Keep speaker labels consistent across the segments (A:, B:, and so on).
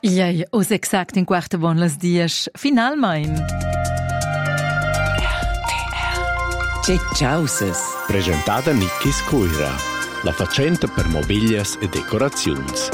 A: Ja, os exakt in quarta bon las dies finalmein.
B: Cicciauses.
C: Presentada Nickis Cuira, la facenta per mobilias e decorazions.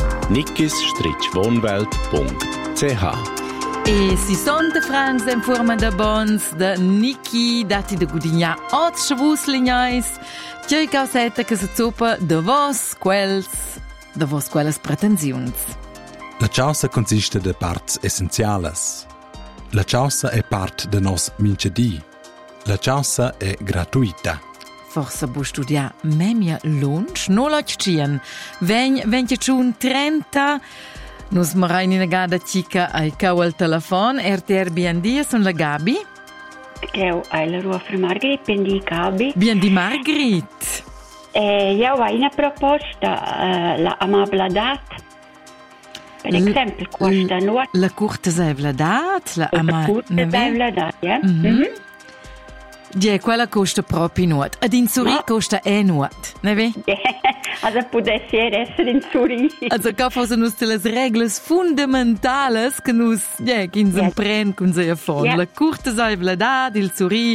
C: nickis-wohnwelt.ch.
A: E si son de francs in forma de bons de Niki dati de Gudigna ot schwuslignais. Tjei causetta che se zuppa de vos quelles pretensions.
D: La chaussa consiste de parts essenzialas. La chaussa è part de nos minchedi. La chaussa è gratuita.
A: Forse bu studia memia lunch, no lotschien. Wenn je schon 30, nus marain in gada chica ai cau al telefon, Airbnb son la Gabi.
E: Eu ai la ruofra Margrit, bendi Gabi.
A: Bien di Margrit.
E: Io ho una proposta, la amabladat. Per esempio, questa nuova.
A: La cortesa è vladat, la
E: cortesa è vladat, ja.
A: Die, quella costa proprio nuot. Ad in Zurich costa nuot, ne ve?
E: Also potesse essere in Zurich.
A: Also ca fosse nus de las reglas fundamentales che nus, kinsen pren kun se fon. La cortesa è vladat, il Zurich.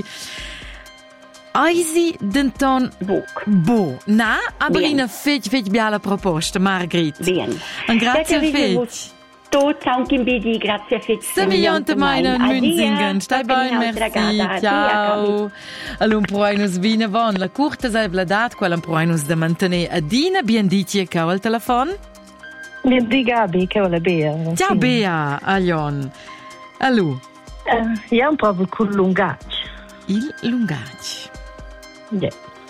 A: Eisi denton bo. Na, aber in a fetch biala proposta, Margrit.
E: Bien.
A: Un grazie fetch.
E: Tot anche in BD, grazie fetch.
A: Se miliante meine Münzingen. Stai bene, merci. Ciao. Allora, puoi nos vine von. La curta sei vladat, quella puoi nos de mantenere a dina, bien dici che ho al telefon?
F: Bien di Gabi, che ho la Bea.
A: Ciao Bea, Alion. Allora.
F: Io un po' con lungac.
A: Il lungac.
F: Ja.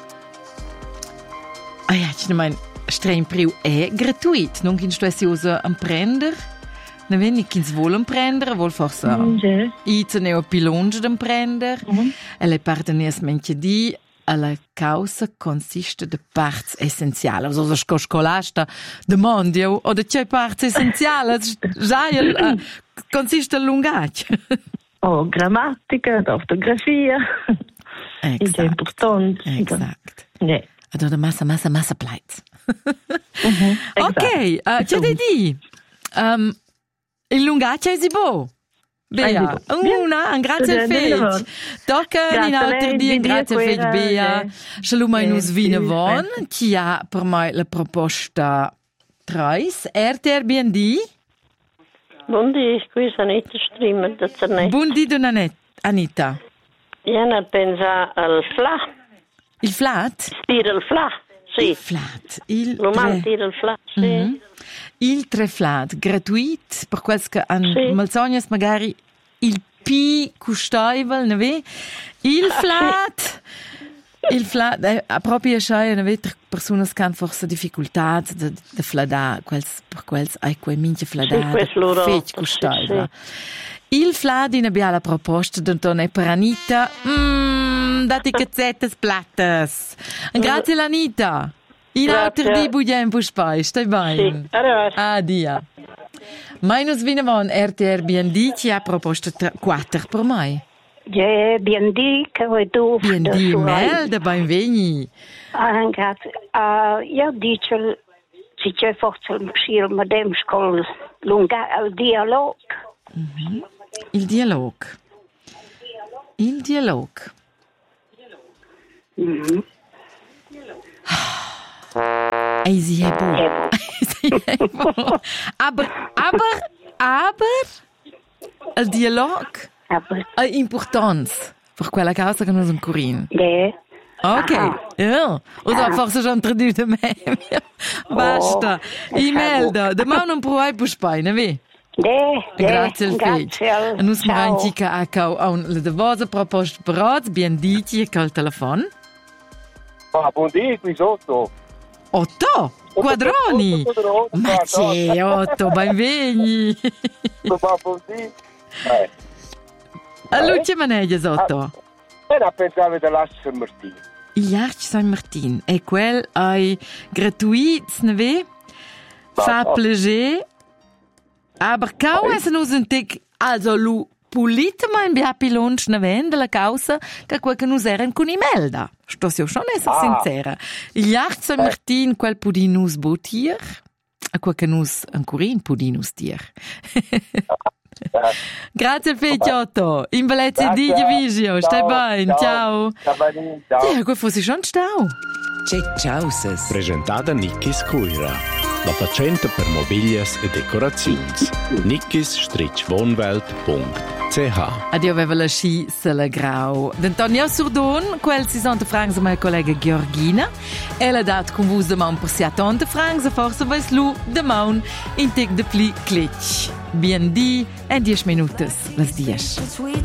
A: Ich meine, streng priu è gratuit. Non kinst du es usa am prender? Ne wenn ich kins wohl am prender, wohl forse. I ne o pilonge am prender. Le partenies menche di alla causa consiste de parts essenziali. Also das scolasta de mondio o de che parts essenziali. Già consiste lungac.
F: Oh, grammatica, ortografia. Ist important.
A: Exakt.
F: Ja.
A: Also de massa pleit. Ok, c'è di di. Il lungac è bo. Bea, un grazie al fetch. Tocca in altri di grazie al fetch Bea. Shalom nus vine von, chi ha per mai la proposta 3, Airbnb.
G: Buondì, qui sono Anita Streamer da Zernetto.
A: Buondì, Anita.
G: Io pensa al fla.
A: Il flat?
G: Tira il fla, sì.
A: Il flat.
G: L'umano tira il fla, sì.
A: Il tre flat, gratuit, per quels che hanno malsognas magari il P custaivel, ne ve? Il flat. Il flat, proprio schei, ne ve, persone che hanno forse difficoltà de fladar, per quels hai quei minche fladar, fetch custaivel. Il flat in abbia la proposta d'Antone per Anita. Dati cazzettes plattes. Grazie l'Anita. In alter di budem puspai. Stai bene?
G: Sì,
A: adia. Mainus vinavon Airbnb ci ha proposto 4 per mai.
F: Ja, BND, che vuoi tu?
A: BND, melda, benveni.
F: Grazie. Io dico, se c'è forse il schirm med dem skol lunga al dialog.
A: Il dialog. Il dialog. Easy hebo. Aber il dialog ha importanza per quella causa che non sono curin. Ok, ja. Oder forse già tradotto me. Basta. Imelda, domani non puoi più spine, vi? Grazie al fetch. E nus marantica a cau le devose proposte brats bien diti col telefon.
H: Buondì, qui sotto.
A: 8 quadroni. Ma c'è 8, benveni.
H: Buondì.
A: Allora che maneggia sotto?
H: Era pensare dell'Arch San Martin.
A: Il Arch San Martin è quel ai gratuit, ne ve? Fa plaisir. Aber kaum es nus un tic, also lu pulita ma in bia pilonch ne vende la causa che quel che nus eren con imelda. Sto io schon essere sincera. Il Arch San Martin quel pudi nus botier. a quel che nus ancorin pudinus dir. Grazie Fetiotto, in bellezza di Visio, stai bene, ciao. Ciao. Qua fosse schon stau.
C: Ciao. Presentata Nickis Coira, la facente per mobilias e decorazioni. nickis-wohnwelt.ch.
A: Adio aveva la sci la grau. D'Antonio Surdon, quel 60 francs a mia collega Georgina. Ella dat con vus de maun per 70 francs, a forza vais lu de maun in tic de pli clitch. Bien di en 10 minutos, las 10.